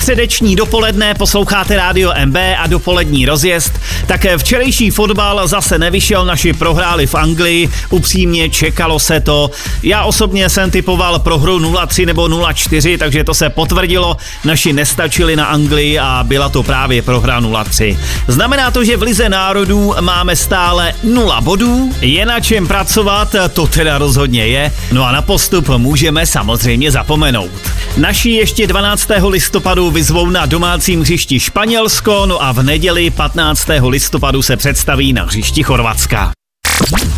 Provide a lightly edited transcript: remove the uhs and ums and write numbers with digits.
Středeční dopoledne posloucháte Rádio MB a dopolední rozjezd. Tak včerejší fotbal zase nevyšel, naši prohráli v Anglii, upřímně čekalo se to. Já osobně jsem typoval prohru 0-3 nebo 0-4, takže to se potvrdilo, naši nestačili na Anglii a byla to právě prohra 0-3. Znamená to, že v Lize národů máme stále 0 bodů, je na čem pracovat, to teda rozhodně je, no a na postup můžeme samozřejmě zapomenout. Naši ještě 12. listopadu vyzvou na domácím hřišti Španělsko, no a v neděli 15. listopadu se představí na hřišti Chorvatska.